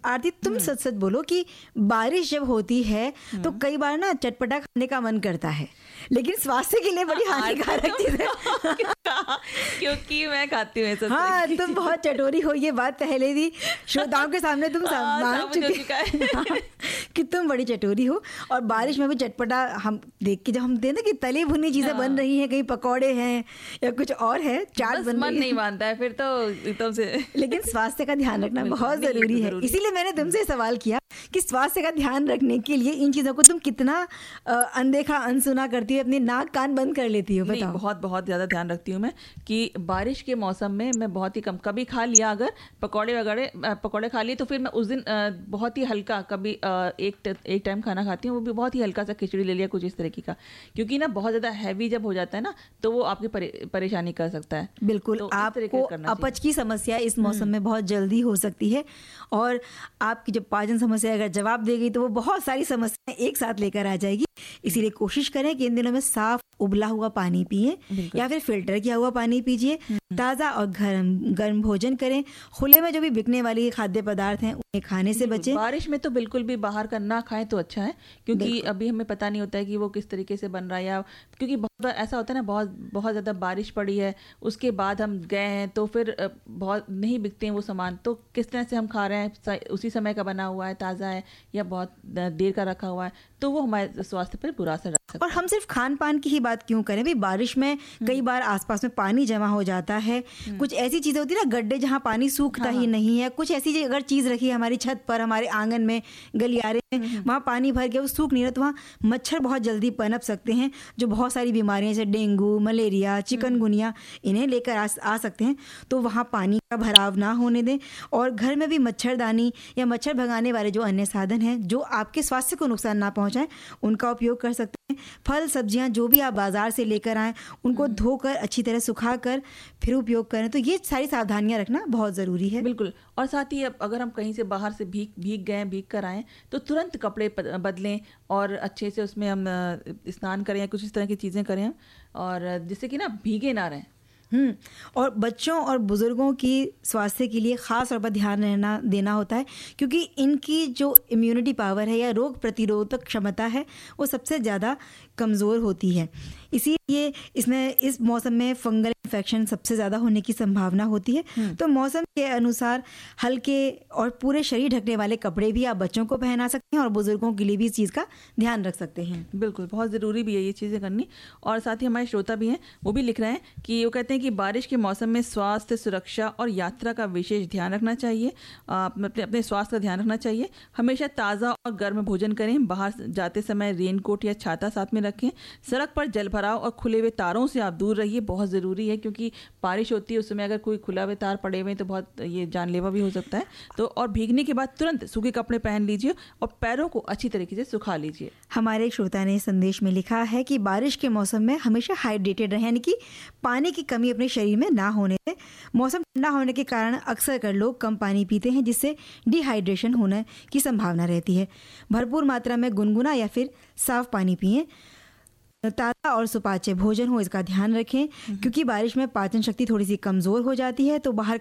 आरती तुम सच सच बोलो कि बारिश जब होती है तो कई बार ना चटपटा खाने का मन करता है, लेकिन स्वास्थ्य के लिए बड़ी हानिकारक चीज है। क्योंकि मैं खाती हूँ। हाँ, तुम बहुत चटोरी हो, ये बात पहले भी श्रोताओं के सामने तुम मान चुके हैं कि तुम बड़ी चटोरी हो। और बारिश में भी चटपटा हम देख के जब हम देखते हैं कि तली भुनी चीजें बन रही हैं, कहीं पकौड़े हैं या कुछ और है, चाट बन रही है, मन नहीं मानता है फिर तो एकदम से। लेकिन स्वास्थ्य का ध्यान रखना बहुत जरूरी है। इसीलिए मैंने तुमसे सवाल किया कि स्वास्थ्य का ध्यान रखने के लिए इन चीजों को तुम कितना अनदेखा अनसुना करती हो, अपने नाक कान बंद कर लेती हो? बताओ। बहुत बहुत ज़्यादा ध्यान रखती हूँ मैं कि बारिश के मौसम में मैं बहुत ही कम, कभी खा लिया अगर पकौड़े खा लिए तो फिर मैं उस दिन बहुत ही हल्का, कभी एक टाइम खाना खाती हूँ, वो भी बहुत ही हल्का सा खिचड़ी ले लिया कुछ इस तरीके का, क्योंकि ना बहुत ज़्यादा हैवी जब हो जाता है ना तो वो आपकी परेशानी कर सकता है। बिल्कुल, तो आपको अपच की समस्या इस मौसम में बहुत जल्दी हो सकती है, और आपकी जब पाचन समस्या अगर जवाब देगी तो वो बहुत सारी समस्याएं एक साथ लेकर आ जाएगी। इसीलिए कोशिश करें कि इन दिनों में साफ उबला हुआ पानी पिए या फिर फिल्टर किया हुआ पानी पीजिए, ताज़ा और गर्म भोजन करें, खुले में जो भी बिकने वाली खाद्य पदार्थ हैं उन्हें खाने से बचें। बारिश में तो बिल्कुल भी बाहर का ना खाएं तो अच्छा है, क्योंकि अभी हमें पता नहीं होता है कि वो किस तरीके से बन रहा है, या क्योंकि बहुत बार ऐसा होता है ना, बहुत ज़्यादा बारिश पड़ी है उसके बाद हम गए हैं तो फिर बहुत नहीं बिकते हैं वो सामान, तो किस तरह से हम खा रहे हैं, उसी समय का बना हुआ है, ताज़ा है या बहुत देर का रखा हुआ है, तो वो हमारे स्वास्थ्य पर बुरा असर रख सकता है। और हम सिर्फ खान पान की ही बात क्यों करें भाई, बारिश में कई बार आसपास में पानी जमा हो जाता है, कुछ ऐसी चीजें होती है ना, गड्ढे जहाँ पानी सूखता ही नहीं है, कुछ ऐसी अगर चीज रखी है हमारी छत पर, हमारे आंगन में, गलियारे में, वहाँ पानी भर गया, वो सूख नहीं रहा, तो वहाँ मच्छर बहुत जल्दी पनप सकते हैं, जो बहुत सारी बीमारियां जैसे डेंगू, मलेरिया, चिकनगुनिया इन्हें लेकर आ सकते हैं। तो वहाँ पानी का भराव ना होने दें, और घर में भी मच्छरदानी या मच्छर भगाने वाले जो अन्य साधन हैं जो आपके स्वास्थ्य को नुकसान ना पहुँचाएं, उनका उपयोग कर सकते हैं। फल सब्जियां जो भी आप बाजार से लेकर आएँ उनको धोकर अच्छी तरह सुखाकर फिर उपयोग करें, तो ये सारी सावधानियां रखना बहुत ज़रूरी है। बिल्कुल। और साथ ही अब अगर हम कहीं से बाहर से भीग कर आएँ तो तुरंत कपड़े बदलें और अच्छे से उसमें हम स्नान करें या कुछ इस तरह की चीज़ें करें, और जिससे कि ना भीगे ना रहें। और बच्चों और बुज़ुर्गों की स्वास्थ्य के लिए ख़ास तौर पर ध्यान देना होता है, क्योंकि इनकी जो इम्यूनिटी पावर है या रोग प्रतिरोधक क्षमता है वो सबसे ज़्यादा कमज़ोर होती है। इसीलिए इस मौसम में फंगल इन्फेक्शन सबसे ज़्यादा होने की संभावना होती है। तो मौसम के अनुसार हल्के और पूरे शरीर ढकने वाले कपड़े भी आप बच्चों को पहना सकते हैं और बुज़ुर्गों के लिए भी इस चीज़ का ध्यान रख सकते हैं। बिल्कुल, बहुत ज़रूरी भी है ये चीज़ें करनी। और साथ ही हमारे श्रोता भी हैं, वो भी लिख रहे हैं कि वो कहते हैं कि बारिश के मौसम में स्वास्थ्य, सुरक्षा और यात्रा का विशेष ध्यान रखना चाहिए। अपने स्वास्थ्य का ध्यान रखना चाहिए। हमेशा ताज़ा और गर्म भोजन करें। बाहर जाते समय रेनकोट या छाता साथ में रखें। सड़क पर जल भराव और खुले हुए तारों से आप दूर रहिए, बहुत ज़रूरी है, क्योंकि बारिश होती है उस समय अगर कोई खुला हुए तार पड़े हुए तो बहुत ये जानलेवा भी हो सकता है। तो और भीगने के बाद तुरंत सूखे कपड़े पहन लीजिए और पैरों को अच्छी तरीके से सुखा लीजिए। हमारे एक श्रोता ने संदेश में लिखा है कि बारिश के मौसम में हमेशा हाइड्रेटेड रहें, यानी कि पानी की कमी अपने शरीर में ना होने दें। मौसम ठंडा होने के कारण अक्सर कर लोग कम पानी पीते हैं, जिससे डिहाइड्रेशन होने की संभावना रहती है। भरपूर मात्रा में गुनगुना या फिर साफ पानी पिएं। ताज़ा और सुपाच्य भोजन हो, इसका ध्यान रखें, क्योंकि बारिश में पाचन शक्ति थोड़ी सी कमज़ोर हो जाती है, तो बाहर